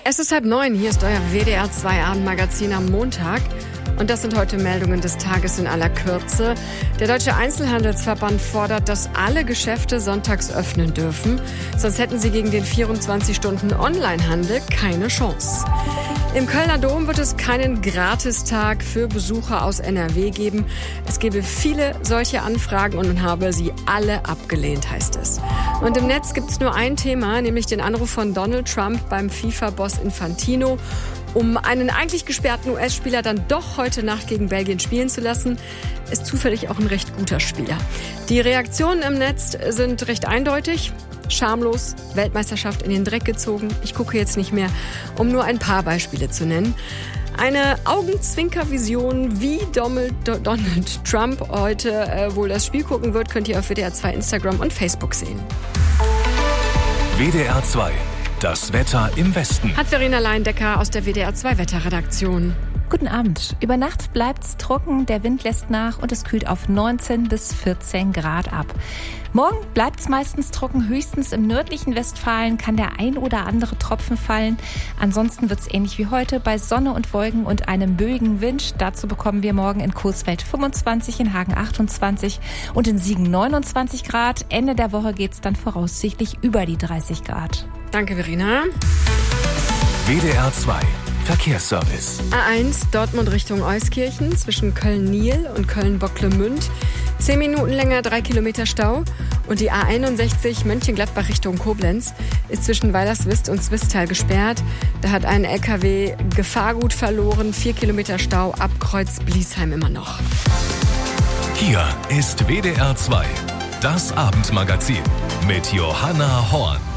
Es ist 8:30, hier ist euer WDR 2 Abendmagazin am Montag. Und das sind heute Meldungen des Tages in aller Kürze. Der Deutsche Einzelhandelsverband fordert, dass alle Geschäfte sonntags öffnen dürfen. Sonst hätten sie gegen den 24-Stunden-Onlinehandel keine Chance. Im Kölner Dom wird es keinen Gratistag für Besucher aus NRW geben. Es gebe viele solche Anfragen und man habe sie alle abgelehnt, heißt es. Und im Netz gibt es nur ein Thema, nämlich den Anruf von Donald Trump beim FIFA-Boss Infantino, um einen eigentlich gesperrten US-Spieler dann doch heute Nacht gegen Belgien spielen zu lassen. Ist zufällig auch ein recht guter Spieler. Die Reaktionen im Netz sind recht eindeutig. Schamlos, Weltmeisterschaft in den Dreck gezogen. Ich gucke jetzt nicht mehr, um nur ein paar Beispiele zu nennen. Eine Augenzwinker-Vision, wie Donald Trump heute wohl das Spiel gucken wird, könnt ihr auf WDR 2 Instagram und Facebook sehen. WDR 2, das Wetter im Westen. Hat Verena Leindecker aus der WDR 2 Wetterredaktion. Guten Abend. Über Nacht bleibt's trocken, der Wind lässt nach und es kühlt auf 19 bis 14 Grad ab. Morgen bleibt's meistens trocken, höchstens im nördlichen Westfalen kann der ein oder andere Tropfen fallen. Ansonsten wird's ähnlich wie heute bei Sonne und Wolken und einem böigen Wind. Dazu bekommen wir morgen in Coesfeld 25, in Hagen 28 und in Siegen 29 Grad. Ende der Woche geht's dann voraussichtlich über die 30 Grad. Danke, Verena. WDR 2 Verkehrsservice. A1 Dortmund Richtung Euskirchen zwischen Köln-Niel und Köln-Bocklemünd. 10 Minuten länger, 3 Kilometer Stau. Und die A61 Mönchengladbach Richtung Koblenz ist zwischen Weilerswist und Zwistal gesperrt. Da hat ein LKW Gefahrgut verloren. 4 Kilometer Stau ab Kreuz Bliesheim immer noch. Hier ist WDR 2, das Abendmagazin mit Johanna Horn.